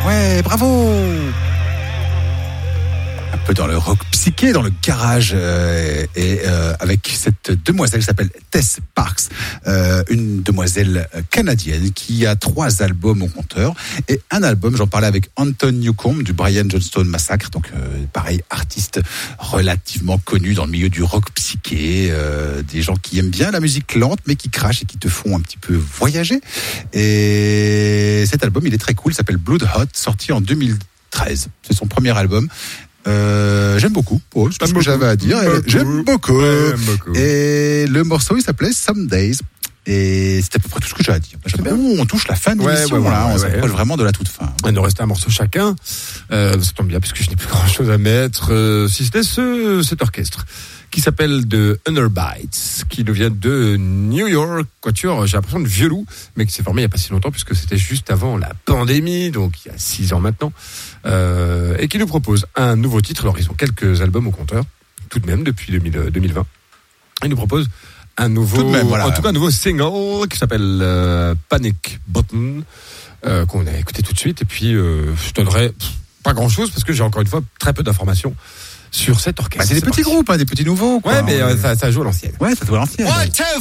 Ouais, bravo. Un peu dans le rock psyché, dans le garage, avec cette demoiselle qui s'appelle Tess Parks, une demoiselle canadienne qui a 3 albums au compteur et un album, j'en parlais avec Anton Newcombe du Brian Jonestown Massacre, donc pareil, artiste relativement connu dans le milieu du rock psyché, des gens qui aiment bien la musique lente mais qui crachent et qui te font un petit peu voyager. Et cet album, il est très cool, il s'appelle Blood Hot, sorti en 2013. C'est son premier album. J'aime beaucoup. Oh, c'est tout ce que j'avais à dire. J'aime beaucoup. Et le morceau, il s'appelait Some Days. Et c'était à peu près tout ce que j'ai à dire. On touche la fin de l'émission. On s'approche vraiment de la toute fin. Il nous reste un morceau chacun. Ça tombe bien puisque je n'ai plus grand chose à mettre. Si c'était cet orchestre qui s'appelle The Underbites, qui nous vient de New York, quatuor, j'ai l'impression de vieux loup, mais qui s'est formé il n'y a pas si longtemps, puisque c'était juste avant la pandémie, donc il y a 6 ans maintenant, et qui nous propose un nouveau titre. Alors ils ont quelques albums au compteur, tout de même, depuis 2020. Ils nous proposent un nouveau, en tout cas un nouveau single qui s'appelle Panic Button, qu'on a écouté tout de suite, et puis je donnerai pas grand chose, parce que j'ai encore une fois très peu d'informations sur cet orchestre. C'est des petits groupes, des petits nouveaux, quoi. Ouais, mais ça joue à l'ancienne. Ouais, ça joue à l'ancienne. 1, 2,